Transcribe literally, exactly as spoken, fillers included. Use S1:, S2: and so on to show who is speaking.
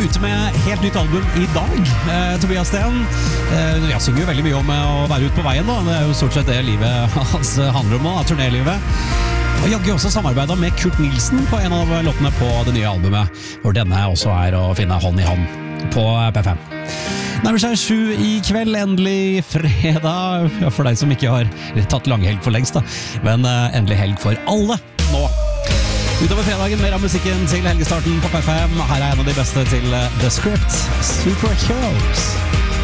S1: ute med helt nytt album i dag. Eh, Tobias Sten, eh, jeg synger jo veldig mye om å være ute på veien da. Det er jo stort sett det livet hans handler om nå, turnélivet. Og Jagge også samarbeidet med Kurt Nilsen på en av låtene på det nye albumet, hvor denne også er å finne hånd i hånd på P fem. Nærmer seg sju i kveld, endelig fredag, for deg som ikke har tatt langhelg for lengst da, men uh, endelig helg for alle nå. Utover fredagen mer av musikken til helgestarten på P fem. Her er en av de beste til uh, The Script, Superheroes.